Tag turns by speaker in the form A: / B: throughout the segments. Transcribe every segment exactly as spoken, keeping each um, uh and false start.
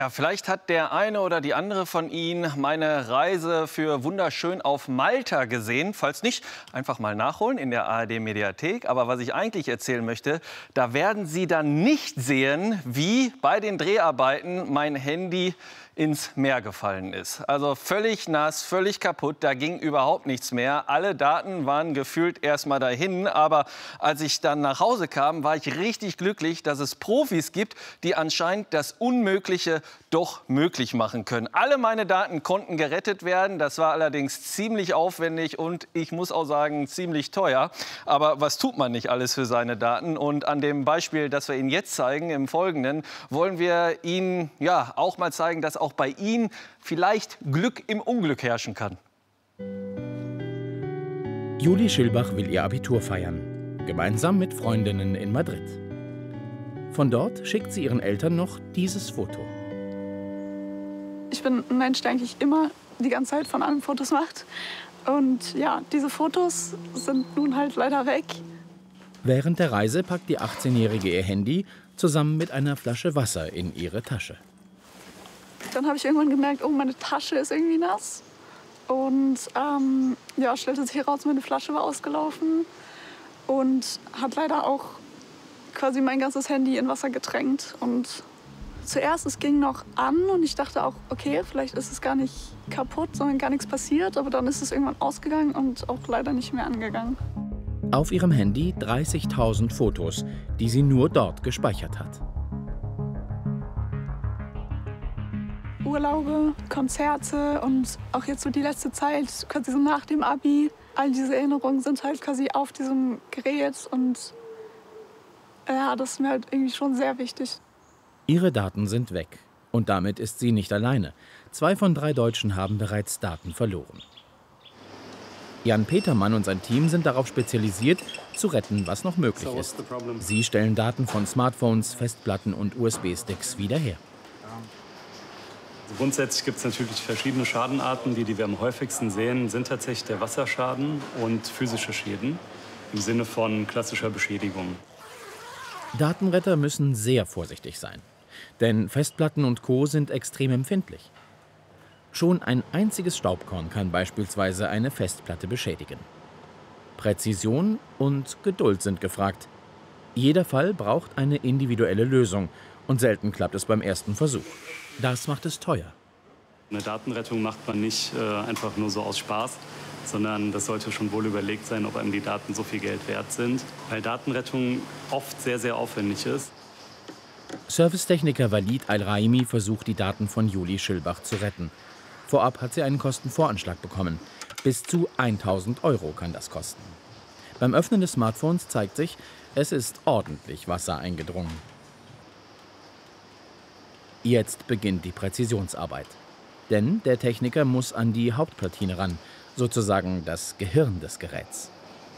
A: Ja, vielleicht hat der eine oder die andere von Ihnen meine Reise für Wunderschön auf Malta gesehen. Falls nicht, einfach mal nachholen in der A R D-Mediathek. Aber was ich eigentlich erzählen möchte, da werden Sie dann nicht sehen, wie bei den Dreharbeiten mein Handy ins Meer gefallen ist. Also völlig nass, völlig kaputt, da ging überhaupt nichts mehr. Alle Daten waren gefühlt erstmal dahin, aber als ich dann nach Hause kam, war ich richtig glücklich, dass es Profis gibt, die anscheinend das Unmögliche doch möglich machen können. Alle meine Daten konnten gerettet werden, das war allerdings ziemlich aufwendig und ich muss auch sagen, ziemlich teuer. Aber was tut man nicht alles für seine Daten? Und an dem Beispiel, das wir Ihnen jetzt zeigen, im Folgenden, wollen wir Ihnen ja auch mal zeigen, dass auch bei Ihnen vielleicht Glück im Unglück herrschen kann.
B: Julie Schilbach will ihr Abitur feiern, gemeinsam mit Freundinnen in Madrid. Von dort schickt sie ihren Eltern noch dieses Foto.
C: Ich bin ein Mensch, der eigentlich immer die ganze Zeit von allem Fotos macht. Und ja, diese Fotos sind nun halt leider weg.
B: Während der Reise packt die achtzehnjährige ihr Handy zusammen mit einer Flasche Wasser in ihre Tasche.
C: Dann habe ich irgendwann gemerkt, oh, meine Tasche ist irgendwie nass. Und ähm, ja, stellte sich heraus, meine Flasche war ausgelaufen und hat leider auch quasi mein ganzes Handy in Wasser getränkt. Und zuerst, es ging noch an und ich dachte auch, okay, vielleicht ist es gar nicht kaputt, sondern gar nichts passiert. Aber dann ist es irgendwann ausgegangen und auch leider nicht mehr angegangen.
B: Auf ihrem Handy dreißigtausend Fotos, die sie nur dort gespeichert hat.
C: Urlaube, Konzerte und auch jetzt so die letzte Zeit, quasi so nach dem Abi. All diese Erinnerungen sind halt quasi auf diesem Gerät und ja, das ist mir halt irgendwie schon sehr wichtig.
B: Ihre Daten sind weg und damit ist sie nicht alleine. Zwei von drei Deutschen haben bereits Daten verloren. Jan Petermann und sein Team sind darauf spezialisiert, zu retten, was noch möglich ist. Sie stellen Daten von Smartphones, Festplatten und U S B-Sticks wieder her.
D: Grundsätzlich gibt es natürlich verschiedene Schadenarten. Die, die wir am häufigsten sehen, sind tatsächlich der Wasserschaden und physische Schäden im Sinne von klassischer Beschädigung.
B: Datenretter müssen sehr vorsichtig sein, denn Festplatten und Co. sind extrem empfindlich. Schon ein einziges Staubkorn kann beispielsweise eine Festplatte beschädigen. Präzision und Geduld sind gefragt. Jeder Fall braucht eine individuelle Lösung und selten klappt es beim ersten Versuch. Das macht es teuer.
D: Eine Datenrettung macht man nicht äh, einfach nur so aus Spaß, sondern das sollte schon wohl überlegt sein, ob einem die Daten so viel Geld wert sind, weil Datenrettung oft sehr, sehr aufwendig ist.
B: Servicetechniker Walid Al-Raimi versucht, die Daten von Julie Schilbach zu retten. Vorab hat sie einen Kostenvoranschlag bekommen. Bis zu tausend Euro kann das kosten. Beim Öffnen des Smartphones zeigt sich, es ist ordentlich Wasser eingedrungen. Jetzt beginnt die Präzisionsarbeit. Denn der Techniker muss an die Hauptplatine ran, sozusagen das Gehirn des Geräts.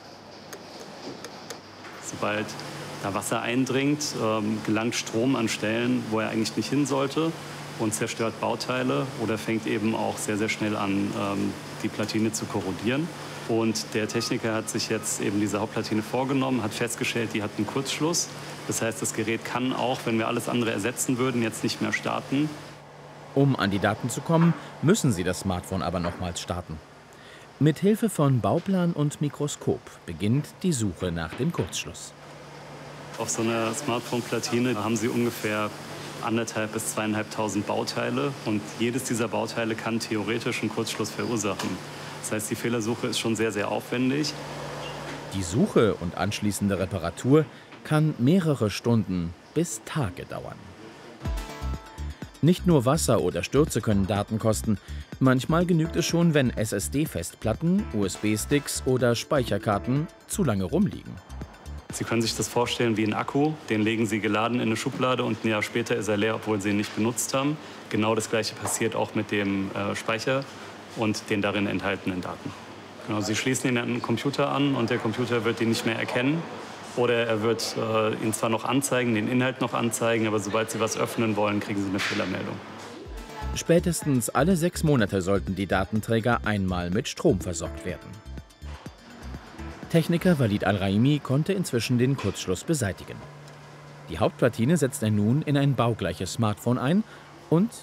D: Sobald da Wasser eindringt, ähm, gelangt Strom an Stellen, wo er eigentlich nicht hin sollte und zerstört Bauteile oder fängt eben auch sehr, sehr schnell an, ähm, die Platine zu korrodieren. Und der Techniker hat sich jetzt eben diese Hauptplatine vorgenommen, hat festgestellt, die hat einen Kurzschluss. Das heißt, das Gerät kann auch, wenn wir alles andere ersetzen würden, jetzt nicht mehr starten.
B: Um an die Daten zu kommen, müssen Sie das Smartphone aber nochmals starten. Mit Hilfe von Bauplan und Mikroskop beginnt die Suche nach dem Kurzschluss.
D: Auf so einer Smartphone-Platine haben Sie ungefähr anderthalb bis zweieinhalbtausend Bauteile. Und jedes dieser Bauteile kann theoretisch einen Kurzschluss verursachen. Das heißt, die Fehlersuche ist schon sehr, sehr aufwendig.
B: Die Suche und anschließende Reparatur kann mehrere Stunden bis Tage dauern. Nicht nur Wasser oder Stürze können Daten kosten. Manchmal genügt es schon, wenn S S D-Festplatten, U S B-Sticks oder Speicherkarten zu lange rumliegen.
D: Sie können sich das vorstellen wie ein Akku. Den legen Sie geladen in eine Schublade und ein Jahr später ist er leer, obwohl Sie ihn nicht benutzt haben. Genau das Gleiche passiert auch mit dem äh, Speicher und den darin enthaltenen Daten. Genau, Sie schließen ihn an einen Computer an und der Computer wird ihn nicht mehr erkennen. Oder er wird äh, ihn zwar noch anzeigen, den Inhalt noch anzeigen, aber sobald Sie was öffnen wollen, kriegen Sie eine Fehlermeldung.
B: Spätestens alle sechs Monate sollten die Datenträger einmal mit Strom versorgt werden. Techniker Walid Al-Raimi konnte inzwischen den Kurzschluss beseitigen. Die Hauptplatine setzt er nun in ein baugleiches Smartphone ein Und